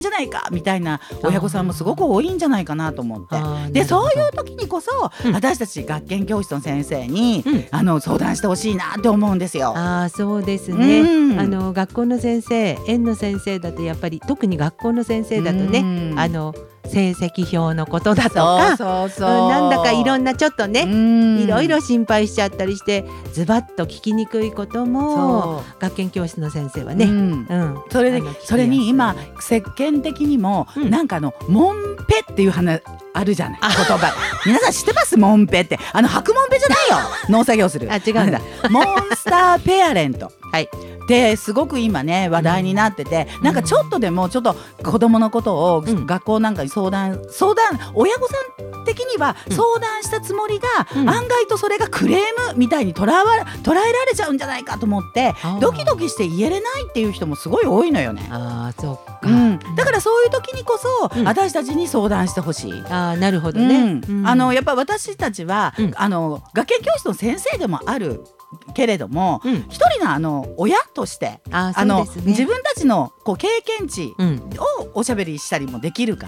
じゃないかみたいな親御さんもすごく多いんじゃないかなと思って、でそういう時にこそ、私たち学研教室の先生に、相談してほしいなって思うんですよ。 そうですね、学校の先生、園の先生だとやっぱり特に学校の先生だとね、成績表のことだとか、なんだかいろんなちょっとね、いろいろ心配しちゃったりしてズバッと聞きにくいことも学研教室の先生はね、 それに今世間的にも、なんかモンペっていう話あるじゃない、言葉皆さん知ってます？モンペって白モンペじゃないよ農作業する違うんだモンスターペアレントですごく今ね話題になってて、なんかちょっとでもちょっと子供のことを学校なんかに相談親御さん的には相談したつもりが、案外とそれがクレームみたいに捉えられちゃうんじゃないかと思ってドキドキして言えれないっていう人もすごい多いのよね。 そうか、 だからそういう時にこそ、私たちに相談してほしい。 なるほどね、 やっぱ私たちは、学研教室の先生でもあるけれども、一人の親として、自分たちの経験値をおしゃべりしたりもできるから、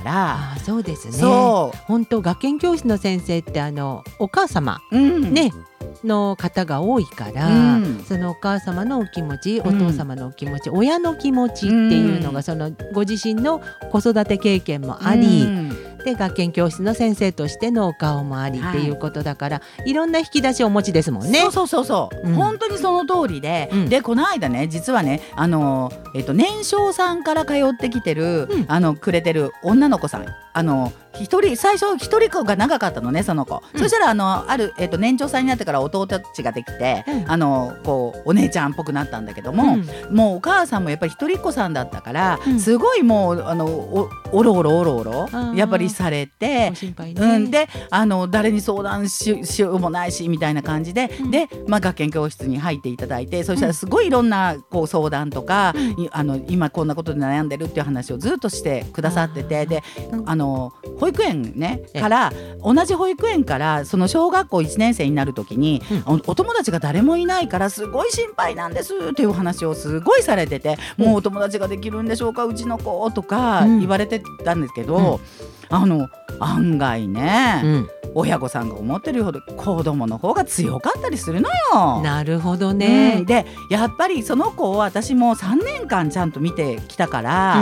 そうですね。本当学研教室の先生ってお母様、ねの方が多いから、そのお母様のお気持ち、お父様のお気持ち、親の気持ちっていうのが、そのご自身の子育て経験もあり、で学研教室の先生としてのお顔もありっていうことだから、いろんな引き出しをお持ちですもんね。 本当にその通りで、でこの間ね、実はね年少さんから通ってきてる、くれてる女の子さん、最初一人子が長かったのね、その子、そしたら年長さんになってから弟たちができて、お姉ちゃんっぽくなったんだけども、もうお母さんもやっぱり一人っ子さんだったから、すごいもうおろおろやっぱりされて、で誰に相談しようもないしみたいな感じで、学研教室に入っていただいて、そしたらすごいいろんな相談とか、今こんなことで悩んでるっていう話をずっとしてくださってて、で保育園ねから同じ保育園からその小学校1年生になる時に、お友達が誰もいないからすごい心配なんですっていう話をすごいされてて、もうお友達ができるんでしょうかうちの子とか言われてたんですけど、案外ね、親御さんが思ってるほど子供の方が強かったりするのよ。 なるほどね、 でやっぱりその子を私も3年間ちゃんと見てきたから、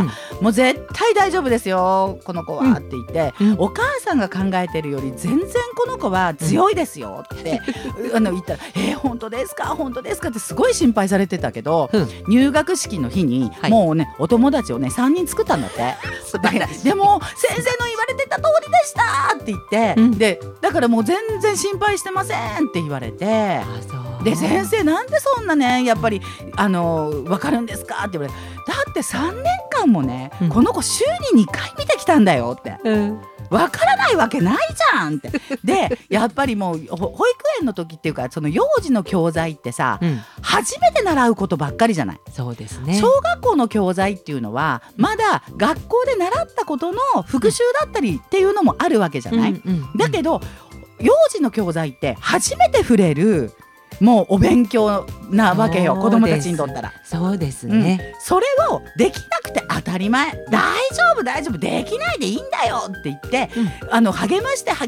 もう絶対大丈夫ですよこの子はって言って、お母さんが考えてるより全然この子は強いですよって言ったら本当ですか本当ですかってすごい心配されてたけど、入学式の日にもうね、お友達をね3人作ったんだって。でも先生の言われてた通りでしたって言って、でだからもう全然心配してませんって言われて、で先生なんでそんなねやっぱり分かるんですかって言われて、だって3年間もね、この子週に2回見てきたんだよって、分からないわけないじゃんってでやっぱりもう保育園の時っていうか、その幼児の教材ってさ、初めて習うことばっかりじゃない。 そうですね。 小学校の教材っていうのはまだ学校で習ったことの復習だったりっていうのもあるわけじゃない、だけど幼児の教材って初めて触れるもうお勉強なわけよ、子供たちにとったら。 そうですね、 それをできなくて当たり前、大丈夫できないでいいんだよって言って、励まして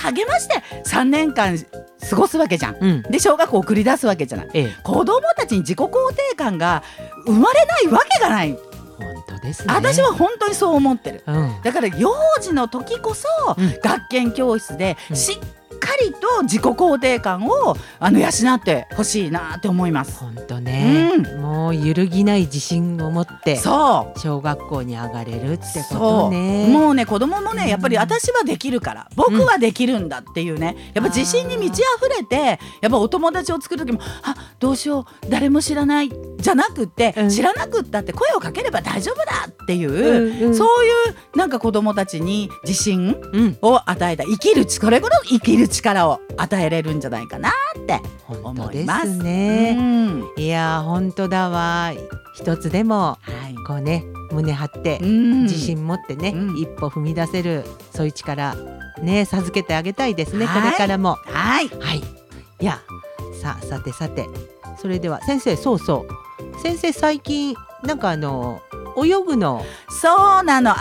3年間過ごすわけじゃん、で小学校送り出すわけじゃない、子供たちに自己肯定感が生まれないわけがない。 本当ですね。 私は本当にそう思ってる、だから幼児の時こそ、学研教室でしっかりと自己肯定感を養ってほしいなって思います。 本当ね、もう揺るぎない自信を持って小学校に上がれるってことね。 もうね子供もねやっぱり私はできるから、僕はできるんだっていうね、やっぱ自信に満ち溢れて、やっぱお友達を作る時もどうしよう誰も知らないじゃなくって、知らなくったって声をかければ大丈夫だっていう、そういうなんか子供たちに自信を与えた、これこそ生きる力を与えれるんじゃないかなって思います。 本当ですね、いや本当だわ。一つでもこうね胸張って自信持ってね、一歩踏み出せるそういう力ね授けてあげたいですね、これからも。いやさてそれでは先生、先生最近なんか泳ぐの。 そうなの。